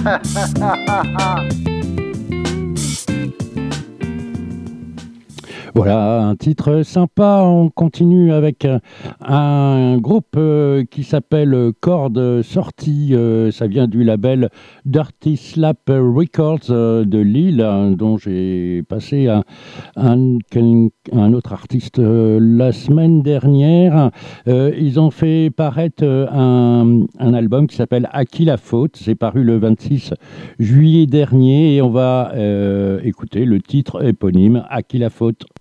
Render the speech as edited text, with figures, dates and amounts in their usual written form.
Voilà, un titre sympa. On continue avec un groupe qui s'appelle Chord Sortie. Ça vient du label Dirty Slap Records de Lille, dont j'ai passé un autre artiste la semaine dernière. Ils ont fait paraître un album qui s'appelle À qui la faute. C'est paru le 26 juillet dernier et on va écouter le titre éponyme À qui la faute.